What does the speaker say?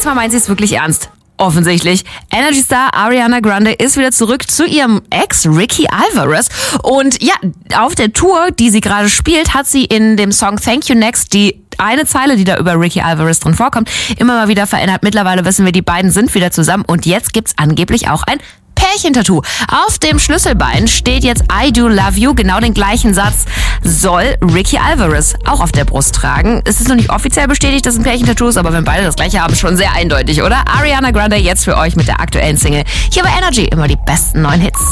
diesmal meint sie es wirklich ernst. Offensichtlich. Energy Star Ariana Grande ist wieder zurück zu ihrem Ex Ricky Alvarez. Und ja, auf der Tour, die sie gerade spielt, hat sie in dem Song Thank You Next die eine Zeile, die da über Ricky Alvarez drin vorkommt, immer mal wieder verändert. Mittlerweile wissen wir, die beiden sind wieder zusammen und jetzt gibt's angeblich auch ein Pärchentattoo. Auf dem Schlüsselbein steht jetzt I do love you. Genau den gleichen Satz soll Ricky Alvarez auch auf der Brust tragen. Es ist noch nicht offiziell bestätigt, dass es ein Pärchentattoo ist, aber wenn beide das gleiche haben, schon sehr eindeutig, oder? Ariana Grande jetzt für euch mit der aktuellen Single. Hier bei Energy immer die besten neuen Hits.